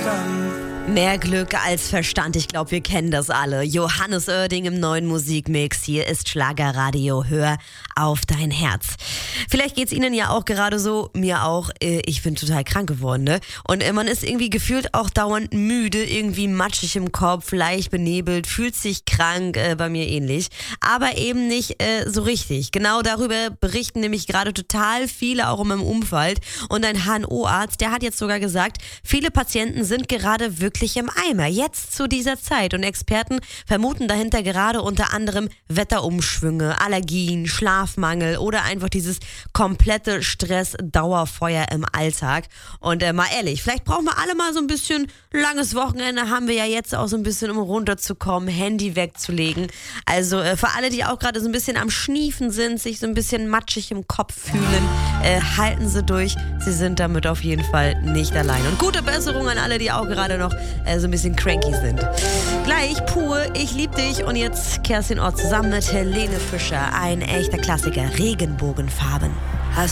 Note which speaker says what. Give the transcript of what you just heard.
Speaker 1: Mehr Glück als Verstand, ich glaube, wir kennen das alle. Johannes Oerding im neuen Musikmix. Hier ist Schlagerradio, hör auf dein Herz. Vielleicht geht's Ihnen ja auch gerade so, mir auch. Ich bin total krank geworden, ne? Und man ist irgendwie gefühlt auch dauernd müde, irgendwie matschig im Kopf, leicht benebelt, fühlt sich krank, bei mir ähnlich. Aber eben nicht so richtig. Genau darüber berichten nämlich gerade total viele, auch in meinem Umfeld. Und ein HNO-Arzt, der hat jetzt sogar gesagt, viele Patienten sind gerade wirklich im Eimer, jetzt zu dieser Zeit. Und Experten vermuten dahinter gerade unter anderem Wetterumschwünge, Allergien, Schlafmangel oder einfach dieses komplette Stress-Dauerfeuer im Alltag. Und mal ehrlich, vielleicht brauchen wir alle mal so ein bisschen langes Wochenende, haben wir ja jetzt auch so ein bisschen, um runterzukommen, Handy wegzulegen. Also für alle, die auch gerade so ein bisschen am Schniefen sind, sich so ein bisschen matschig im Kopf fühlen, halten Sie durch. Sie sind damit auf jeden Fall nicht allein. Und gute Besserung an alle, die auch gerade noch so ein bisschen cranky sind. Gleich pur, ich lieb dich. Und jetzt Kerstin Ott zusammen mit Helene Fischer. Ein echter Klassiker, Regenbogenfarben.